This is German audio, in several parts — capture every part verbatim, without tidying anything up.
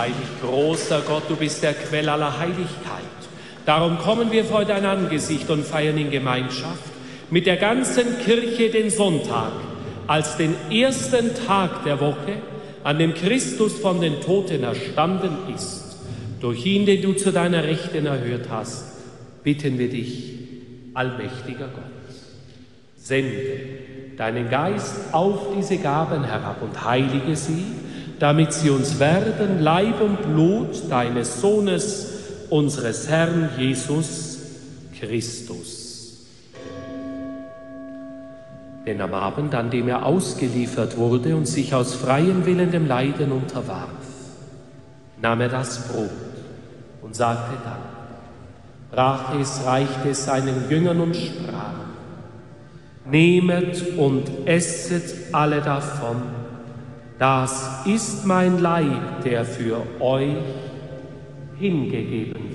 heilig, großer Gott, du bist der Quell aller Heiligkeit. Darum kommen wir vor dein Angesicht und feiern in Gemeinschaft mit der ganzen Kirche den Sonntag als den ersten Tag der Woche, an dem Christus von den Toten erstanden ist. Durch ihn, den du zu deiner Rechten erhört hast, bitten wir dich, allmächtiger Gott, sende deinen Geist auf diese Gaben herab und heilige sie, damit sie uns werden Leib und Blut deines Sohnes, unseres Herrn Jesus Christus. Denn am Abend, an dem er ausgeliefert wurde und sich aus freiem Willen dem Leiden unterwarf, nahm er das Brot und sagte dann, brach es, reichte es seinen Jüngern und sprach, nehmet und esset alle davon, das ist mein Leib, der für euch hingegeben wird.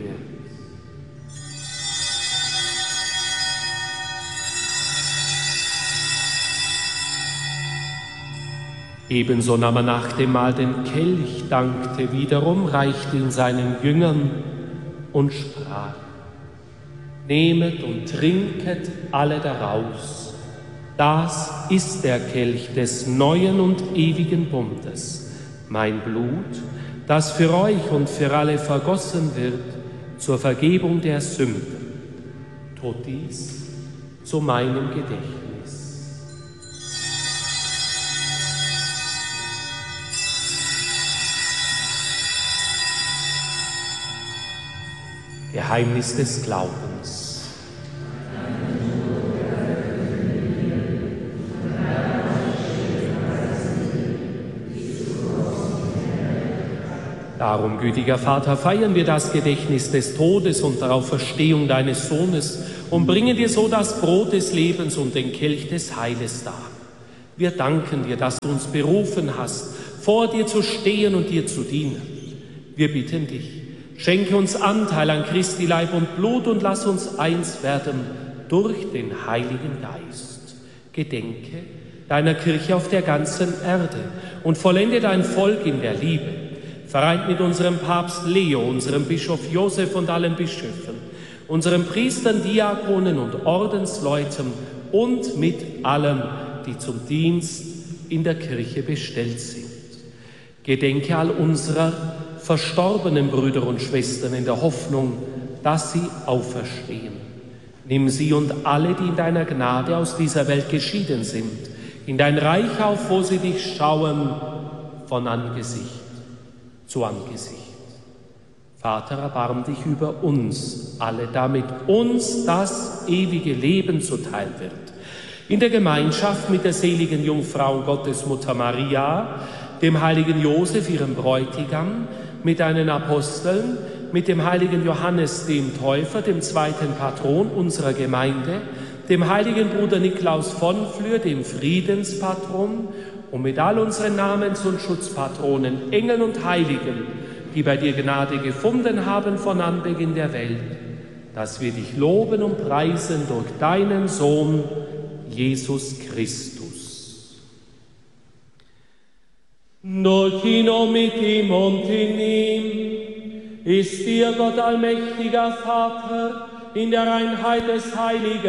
Ebenso nahm er nach dem Mahl den Kelch, dankte wiederum, reichte ihn seinen Jüngern und sprach, nehmet und trinket alle daraus. Das ist der Kelch des neuen und ewigen Bundes, mein Blut, das für euch und für alle vergossen wird zur Vergebung der Sünden. Tut dies zu meinem Gedächtnis. Geheimnis des Glaubens. Darum, gütiger Vater, feiern wir das Gedächtnis des Todes und der Auferstehung deines Sohnes und bringen dir so das Brot des Lebens und den Kelch des Heiles dar. Wir danken dir, dass du uns berufen hast, vor dir zu stehen und dir zu dienen. Wir bitten dich, schenke uns Anteil an Christi Leib und Blut und lass uns eins werden durch den Heiligen Geist. Gedenke deiner Kirche auf der ganzen Erde und vollende dein Volk in der Liebe. Vereint mit unserem Papst Leo, unserem Bischof Josef und allen Bischöfen, unseren Priestern, Diakonen und Ordensleuten und mit allem, die zum Dienst in der Kirche bestellt sind. Gedenke all unserer verstorbenen Brüder und Schwestern in der Hoffnung, dass sie auferstehen. Nimm sie und alle, die in deiner Gnade aus dieser Welt geschieden sind, in dein Reich auf, wo sie dich schauen, von Angesicht zu Angesicht. Vater, erbarm dich über uns alle, damit uns das ewige Leben zuteil wird. In der Gemeinschaft mit der seligen Jungfrau und Gottesmutter Maria, dem heiligen Josef, ihrem Bräutigam, mit deinen Aposteln, mit dem heiligen Johannes, dem Täufer, dem zweiten Patron unserer Gemeinde, dem heiligen Bruder Niklaus von Flür, dem Friedenspatron, und mit all unseren Namens- und Schutzpatronen, Engeln und Heiligen, die bei dir Gnade gefunden haben von Anbeginn der Welt, dass wir dich loben und preisen durch deinen Sohn, Jesus Christus. Durch ihn und mit ihm und in ihm ist dir, Gott allmächtiger Vater, in der Einheit des Heiligen